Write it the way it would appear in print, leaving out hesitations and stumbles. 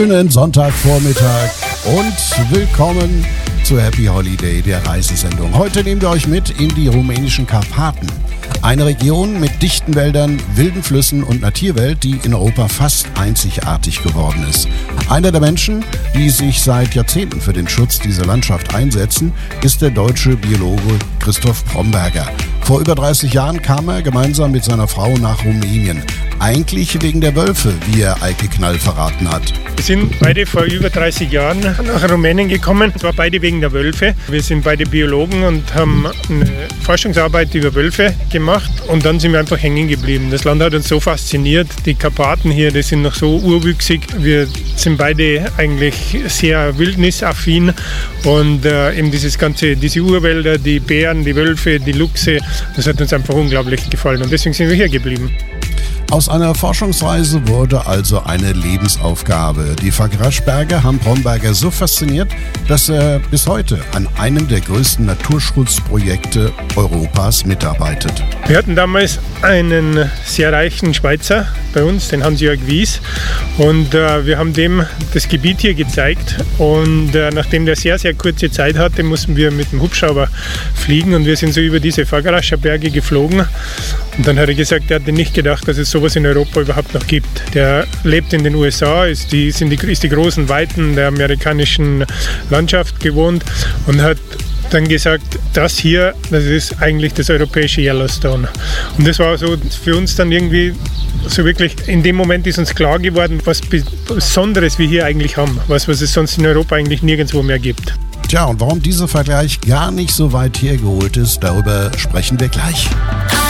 Schönen Sonntagvormittag und willkommen zu Happy Holiday, der Reisesendung. Heute nehmen wir euch mit in die rumänischen Karpaten. Eine Region mit dichten Wäldern, wilden Flüssen und einer Tierwelt, die in Europa fast einzigartig geworden ist. Einer der Menschen, die sich seit Jahrzehnten für den Schutz dieser Landschaft einsetzen, ist der deutsche Biologe Christoph Bromberger. Vor über 30 Jahren kam er gemeinsam mit seiner Frau nach Rumänien. Eigentlich wegen der Wölfe, wie er Eike Knall verraten hat. Wir sind beide vor über 30 Jahren nach Rumänien gekommen. Es war beide wegen der Wölfe. Wir sind beide Biologen und haben eine Forschungsarbeit über Wölfe gemacht. Und dann sind wir einfach hängen geblieben. Das Land hat uns so fasziniert. Die Karpaten hier, die sind noch so urwüchsig. Wir sind beide eigentlich sehr wildnisaffin. Und eben diese Urwälder, die Bären, die Wölfe, die Luchse, das hat uns einfach unglaublich gefallen. Und deswegen sind wir hier geblieben. Aus einer Forschungsreise wurde also eine Lebensaufgabe. Die Fagrașberge haben Bromberger so fasziniert, dass er bis heute an einem der größten Naturschutzprojekte Europas mitarbeitet. Wir hatten damals einen sehr reichen Schweizer bei uns, den Hans-Jörg Wies, und wir haben dem das Gebiet hier gezeigt. Und nachdem der sehr, sehr kurze Zeit hatte, mussten wir mit dem Hubschrauber fliegen und wir sind so über diese Fagrașberge geflogen. Und dann hat er gesagt, er hatte nicht gedacht, dass es sowas in Europa überhaupt noch gibt. Der lebt in den USA, ist die großen Weiten der amerikanischen Landschaft gewohnt und hat dann gesagt, das hier, das ist eigentlich das europäische Yellowstone. Und das war so für uns dann irgendwie so wirklich, in dem Moment ist uns klar geworden, was Besonderes wir hier eigentlich haben, was es sonst in Europa eigentlich nirgendwo mehr gibt. Tja, und warum dieser Vergleich gar nicht so weit hergeholt ist, darüber sprechen wir gleich.